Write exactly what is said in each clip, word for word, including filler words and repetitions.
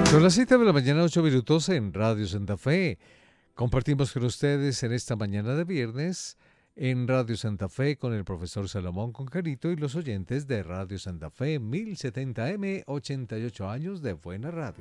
Son las siete de la mañana, ocho minutos en Radio Santa Fe. Compartimos con ustedes en esta mañana de viernes en Radio Santa Fe con el profesor Salomón Concarito y los oyentes de Radio Santa Fe mil setenta M, ochenta y ocho años de buena radio.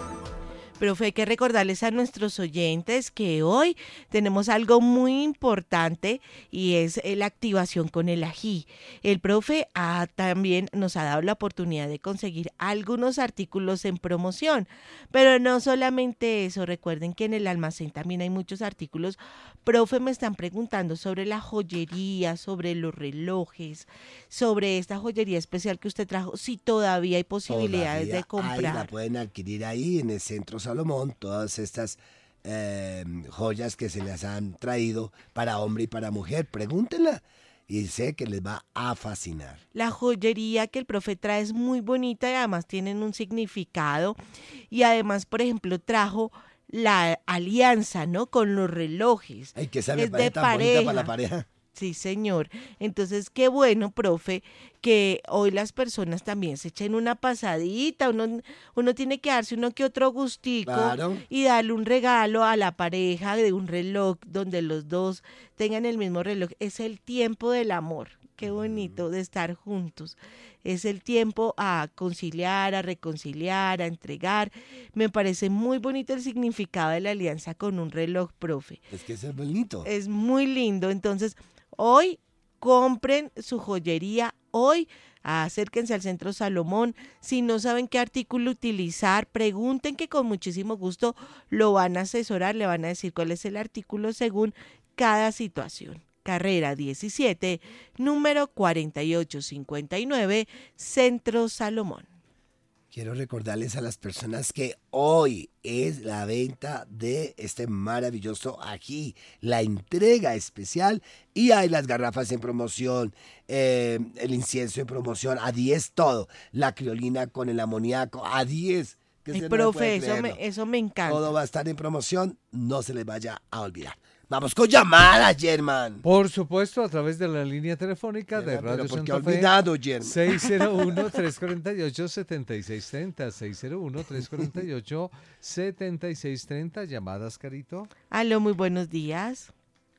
Profe, hay que recordarles a nuestros oyentes que hoy tenemos algo muy importante y es la activación con el ají. El profe ha, también nos ha dado la oportunidad de conseguir algunos artículos en promoción, pero no solamente eso, recuerden que en el almacén también hay muchos artículos. Profe, me están preguntando sobre la joyería, sobre los relojes, sobre esta joyería especial que usted trajo, si todavía hay posibilidades Todavía de comprar. Ahí la pueden adquirir ahí en el Centro Salomón, todas estas eh, joyas que se les han traído para hombre y para mujer. Pregúntenla y sé que les va a fascinar. La joyería que el profe trae es muy bonita y además tienen un significado. Y además, por ejemplo, trajo la alianza, ¿no? Con los relojes. Ay, que esa me es parece de tan pareja. bonita para la pareja. Sí, señor. Entonces, qué bueno, profe, que hoy las personas también se echen una pasadita. Uno, uno tiene que darse uno que otro gustico Claro. y darle un regalo a la pareja de un reloj donde los dos tengan el mismo reloj. Es el tiempo del amor. Qué bonito de estar juntos. Es el tiempo a conciliar, a reconciliar, a entregar. Me parece muy bonito el significado de la alianza con un reloj, profe. Es que eso es bonito. Es muy lindo. Entonces, hoy compren su joyería, hoy acérquense al Centro Salomón. Si no saben qué artículo utilizar, pregunten que con muchísimo gusto lo van a asesorar, le van a decir cuál es el artículo según cada situación. Carrera diecisiete, número cuarenta y ocho cincuenta y nueve, Centro Salomón. Quiero recordarles a las personas que hoy es la venta de este maravilloso ají, la entrega especial, y hay las garrafas en promoción, eh, el incienso en promoción, a diez todo, la criolina con el amoníaco, a diez. Que Ay, se no profe, puede eso me, creerlo. eso me encanta. Todo va a estar en promoción, no se les vaya a olvidar. Vamos con llamadas, Germán. Por supuesto, a través de la línea telefónica de Germán, Radio pero ¿por qué Santa Fe. olvidado, Germán? seis cero uno, tres cuatro ocho, siete seis tres cero, seis cero uno, tres cuatro ocho, siete seis tres cero. Llamadas, Carito. Aló, muy buenos días.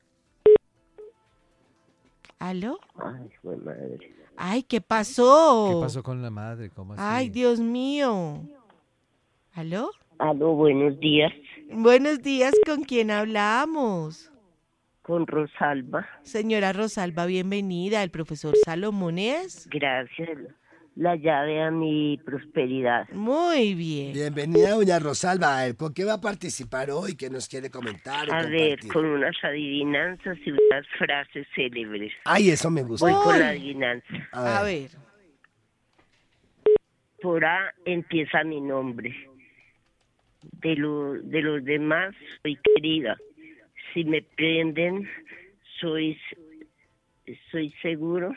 ¿Aló? Ay, fue madre. Ay, ¿qué pasó? ¿Qué pasó con la madre? ¿Cómo así? Ay, Dios mío. ¿Aló? Aló, buenos días. Buenos días, ¿con quién hablamos? Con Rosalba. Señora Rosalba, bienvenida. El profesor Salomón es. Gracias. La llave a mi prosperidad. Muy bien. Bienvenida, doña Rosalba. A ver, ¿con qué va a participar hoy? ¿Qué nos quiere comentar o A ver, compartir? con unas adivinanzas y unas frases célebres. Ay, eso me gusta. Voy con Uy. la adivinanza. A ver. A ver. Por A empieza mi nombre. De, lo, de los demás soy querida. Si me prenden, soy, soy seguro.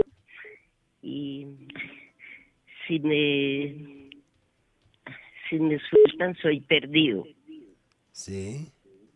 Y si me, si me sueltan, soy perdido. Sí.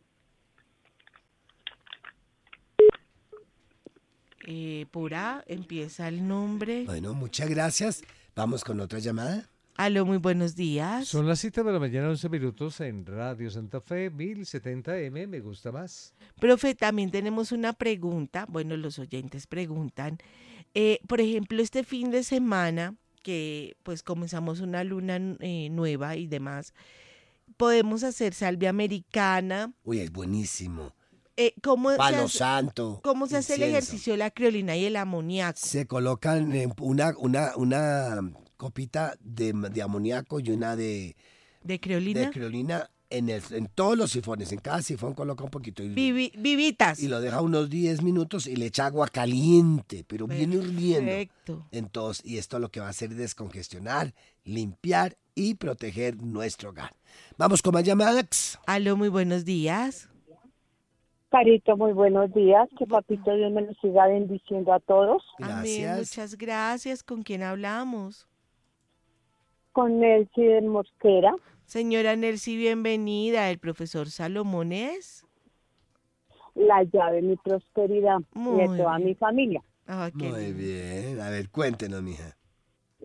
Eh, por A empieza el nombre. Bueno, muchas gracias. Vamos con otra llamada. Aló, muy buenos días. Son las siete de la mañana, once minutos en Radio Santa Fe mil setenta M. Me gusta más. Profe, también tenemos una pregunta. Bueno, los oyentes preguntan. Eh, por ejemplo, este fin de semana, que pues comenzamos una luna eh, nueva y demás, podemos hacer salvia americana. Uy, es buenísimo. Eh, ¿cómo, se Palo hace, santo. ¿Cómo se hace el incienso. ejercicio de la criolina y el amoníaco? Se colocan en una, una, una copita de, de amoníaco y una de, ¿De criolina? de criolina en, el, en todos los sifones. En cada sifón coloca un poquito. Y, Vivi- vivitas. y lo deja unos diez minutos y le echa agua caliente, pero bien hirviendo. Perfecto. Entonces, y esto lo que va a hacer es descongestionar, limpiar y proteger nuestro hogar. Vamos con más llamadas. Aló, muy buenos días. Carito, muy buenos días. Que Papito Dios me los siga bendiciendo a todos. Amén, Gracias. muchas gracias. ¿Con quién hablamos? Con Nelcy de Mosquera, Señora Nelcy, bienvenida. El profesor Salomón es. la llave de mi prosperidad y Muy de toda bien. mi familia. Ah, qué Muy lindo. bien. A ver, cuéntenos, mija.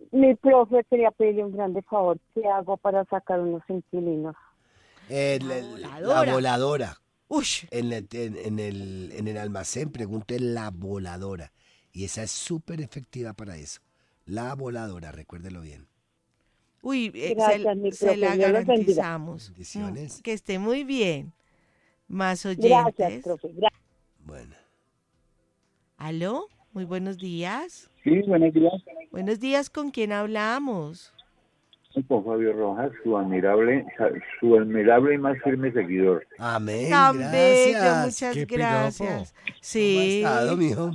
Mi profe quería pedirle un grande favor. ¿Qué hago para sacar unos inquilinos? Eh, La la, voladora. la voladora. Ush, En, el- en- en el, en el almacén pregunte la voladora. Y esa es súper efectiva para eso. La voladora, recuérdelo bien. uy, eh, Gracias, se, mi se profe. la Dios los bendiga. garantizamos. Bendiciones. Mm, que esté muy bien. Más Gracias, oyentes. profe. Gracias. Bueno. ¿Aló? Muy buenos días. Sí, buenos días. Buenos días, ¿con quién hablamos? Con Fabio Rojas, su admirable, su admirable y más firme seguidor. Amén, Tan bello, gracias. muchas Qué piropo. gracias. ¿Cómo ha Sí. estado, mijo?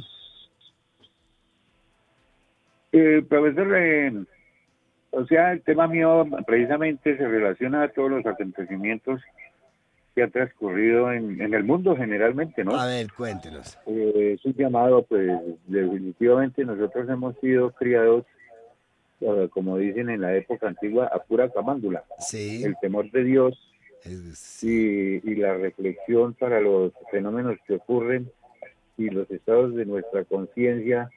Eh, profesor, eh, o sea, el tema mío precisamente se relaciona a todos los acontecimientos que han transcurrido en, en el mundo generalmente, ¿no? A ver, cuéntenos. Eh, es un llamado, pues definitivamente nosotros hemos sido criados, eh, como dicen en la época antigua, a pura camándula. Sí. El temor de Dios es- y, y la reflexión para los fenómenos que ocurren y los estados de nuestra conciencia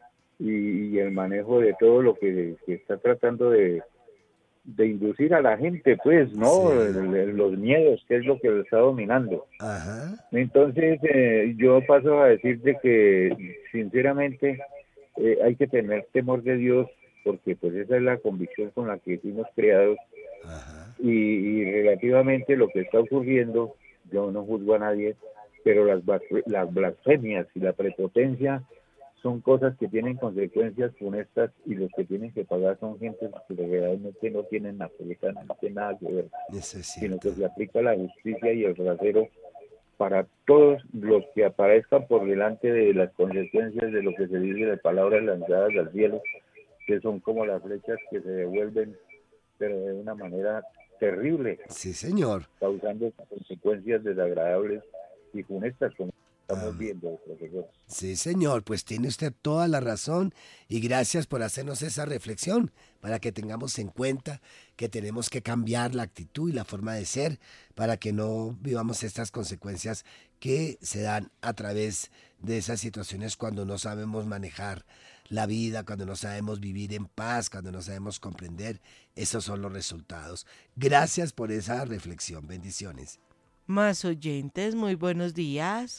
y, y el manejo de todo lo que, que está tratando de, de inducir a la gente, pues, ¿no? Sí. El- el- los miedos, que es lo que lo está dominando. Ajá. Entonces, eh, yo paso a decirte que, sinceramente, eh, hay que tener temor de Dios, porque pues esa es la convicción con la que fuimos creados, Ajá. y, y relativamente lo que está ocurriendo, yo no juzgo a nadie, pero las, blas- las blasfemias y la prepotencia son cosas que tienen consecuencias funestas, y los que tienen que pagar son gente que realmente no tienen absolutamente nada que ver, Eso es sino cierto. que se aplica la justicia y el rasero para todos los que aparezcan por delante de las consecuencias de lo que se dice de palabras lanzadas al cielo, que son como las flechas que se devuelven, pero de una manera terrible, Sí, señor. causando consecuencias desagradables y funestas, como estamos Amén. viendo, profesor. Sí, señor, pues tiene usted toda la razón y gracias por hacernos esa reflexión para que tengamos en cuenta que tenemos que cambiar la actitud y la forma de ser para que no vivamos estas consecuencias que se dan a través de esas situaciones cuando no sabemos manejar la vida, cuando no sabemos vivir en paz, cuando no sabemos comprender. Esos son los resultados. Gracias por esa reflexión. Bendiciones. Más oyentes, muy buenos días.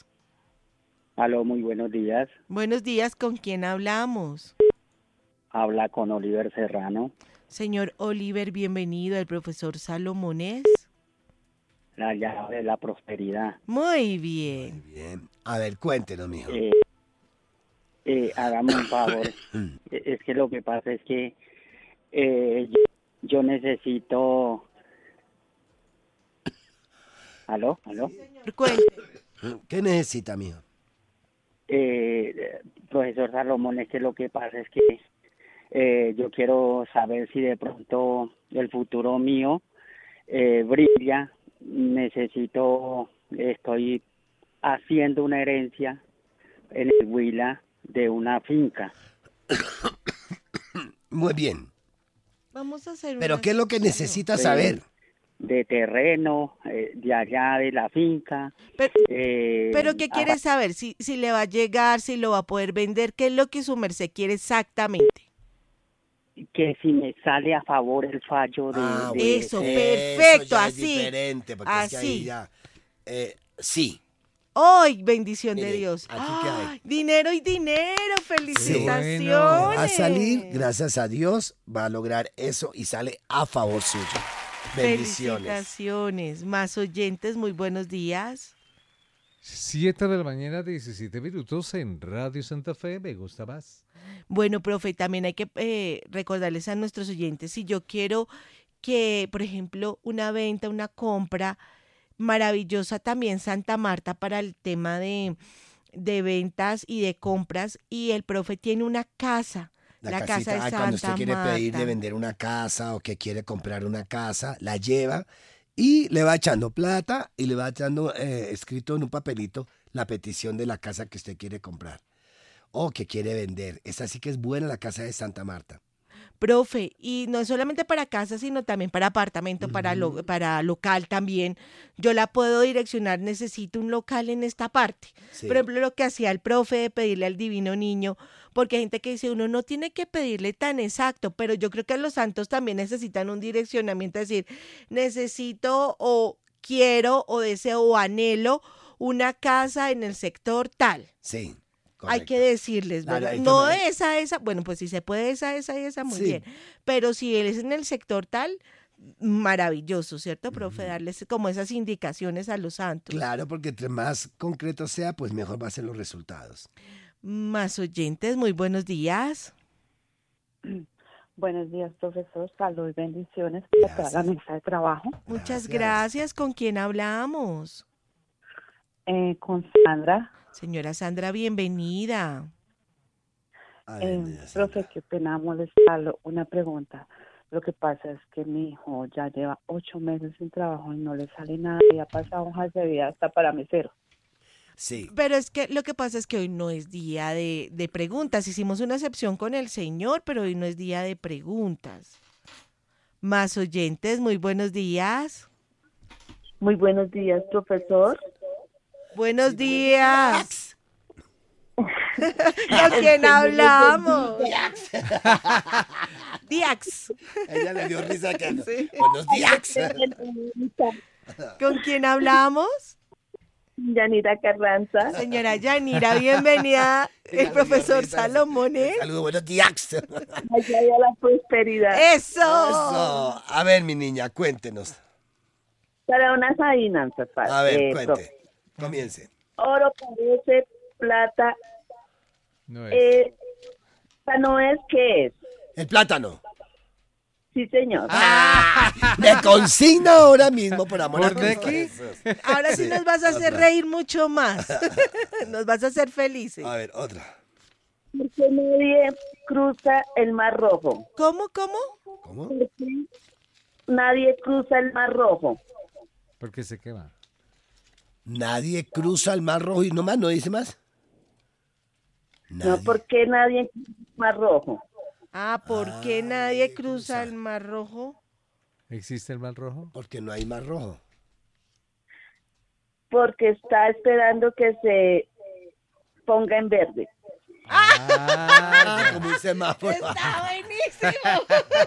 Aló, muy buenos días. Buenos días, ¿con quién hablamos? Habla con Oliver Serrano. Señor Oliver, bienvenido al profesor Salomones. La llave de la prosperidad. Muy bien. Muy bien. A ver, cuéntenos, mijo. Eh, eh, hágame un favor. Eh, es que lo que pasa es que eh, yo, yo necesito... ¿Aló? ¿Aló? Cuente. ¿Qué necesita, mijo? Eh, profesor Salomón, es que lo que pasa es que eh, yo quiero saber si de pronto el futuro mío eh, brilla. Necesito, estoy haciendo una herencia en el Huila de una finca. Muy bien. Vamos a hacer Pero una ¿qué es lo que sesión. necesita Sí. saber? De terreno, eh, de allá de la finca. Pero, eh, pero ¿qué quiere ahora- saber? Si, si le va a llegar, si lo va a poder vender, ¿qué es lo que su merced quiere exactamente? Que si me sale a favor el fallo de... Ah, de- bueno, Eso, de- perfecto, ya es así. diferente, porque es que ahí Así. ya, eh, sí. ¡Ay, bendición Mire, de Dios! aquí qué hay. ¡Ay, dinero y dinero! ¡Felicitaciones! bueno. Va a salir, gracias a Dios, va a lograr eso y sale a favor suyo. Bendiciones. Felicitaciones. Más oyentes, muy buenos días. siete de la mañana, diecisiete minutos en Radio Santa Fe. Me gusta más. Bueno, profe, también hay que eh, recordarles a nuestros oyentes, si yo quiero que, por ejemplo, una venta, una compra maravillosa también Santa Marta para el tema de, de ventas y de compras, y el profe tiene una casa, la, La, casa casita, de ah, Santa cuando usted quiere Marta. pedir de vender una casa o que quiere comprar una casa, la lleva y le va echando plata y le va echando eh, escrito en un papelito la petición de la casa que usted quiere comprar o que quiere vender. Esa sí que es buena, la casa de Santa Marta. Profe, y no es solamente para casa, sino también para apartamento, uh-huh. para, lo, para local también. Yo la puedo direccionar, necesito un local en esta parte. Sí. Por ejemplo, lo que hacía el profe de pedirle al divino niño, porque hay gente que dice, uno no tiene que pedirle tan exacto, pero yo creo que los santos también necesitan un direccionamiento, es decir, necesito o quiero o deseo o anhelo una casa en el sector tal. Sí. Correcto. Hay que decirles, ¿verdad? Claro, no que... esa, esa, bueno, pues si se puede esa, esa y esa, muy sí. bien. Pero si él es en el sector tal, maravilloso, ¿cierto, profe? Mm. Darles como esas indicaciones a los santos. Claro, porque entre más concreto sea, pues mejor van a ser los resultados. Más oyentes, muy buenos días. Buenos días, profesor. Salud y bendiciones para toda la mesa de trabajo. Muchas gracias. gracias. ¿Con quién hablamos? Eh, con Sandra. Señora Sandra, bienvenida. Ay, eh, profe, qué pena molestarlo. Una pregunta. Lo que pasa es que mi hijo ya lleva ocho meses sin trabajo y no le sale nada y ha pasado hojas de vida hasta para mesero. Sí. Pero es que lo que pasa es que hoy no es día de, de preguntas. Hicimos una excepción con el señor, pero hoy no es día de preguntas. Más oyentes, muy buenos días. Muy buenos días, profesor. Buenos sí, días. ¿Con quién hablamos? Diax. Diax. Ella le dio risa que no. Sí. Buenos días. ¿Con quién hablamos? Yanira Carranza. Señora Yanira, bienvenida. El profesor Salomón. Saludos, buenos días. Allá haya la prosperidad. ¡Eso! Eso. A ver, mi niña, cuéntenos. Para unas adivinanzas, padre. A ver, eh, cuente. Profe. Comience. Oro parece, plata. No es. Eh, ¿No es qué es? El plátano. Sí, señor. Ah, me consigna ahora mismo por amor a ¿Por qué? Ahora sí, sí nos vas a hacer otra. Reír mucho más. Nos vas a hacer felices. A ver, otra. Porque nadie cruza el Mar Rojo. ¿Cómo, cómo? ¿Cómo? Porque nadie cruza el Mar Rojo. Porque se quema. Nadie cruza el Mar Rojo y no más, no dice más. Nadie. No, porque nadie cruza el Mar Rojo. Ah, ¿por ah, qué nadie cruza, cruza el Mar Rojo? ¿Existe el Mar Rojo? Porque no hay Mar Rojo. Porque está esperando que se ponga en verde. Ah, como un semáforo. Está buenísimo.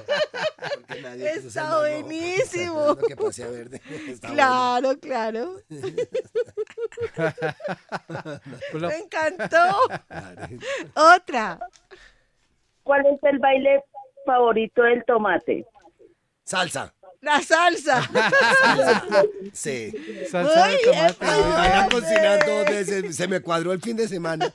Está buenísimo. Que pase a verde. Está claro, bueno. Claro. Me encantó. Otra. ¿Cuál es el baile favorito del tomate? Salsa. La salsa. Salsa. Sí. Salsa de tomate. Ay, vayan cocinando dos veces. Se me cuadró el fin de semana.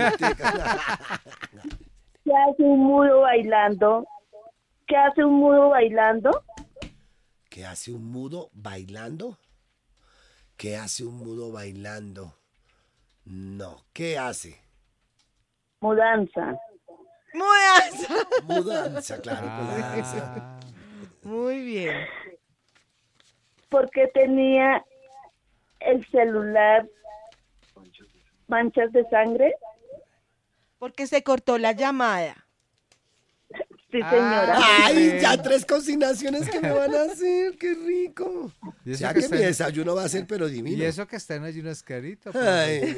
¿Qué hace un mudo bailando? ¿Qué hace un mudo bailando? ¿Qué hace un mudo bailando? ¿Qué hace un mudo bailando? No. ¿Qué hace? Mudanza. Mudanza. Mudanza, claro. Ah. Muy bien. Porque tenía el celular manchas de sangre. Porque se cortó la llamada. Sí, señora. Ay, ya tres cocinaciones que me van a hacer, qué rico. Ya que, que mi desayuno va a ser pero divino. Y eso que está en ayunas carito. Ay.